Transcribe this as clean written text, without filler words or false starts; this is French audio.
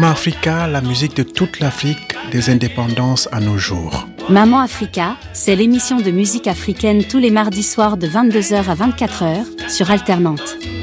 Africa, la musique de toute l'Afrique, des indépendances à nos jours. Maman Africa, c'est l'émission de musique africaine tous les mardis soirs de 22h à 24h sur Alternante.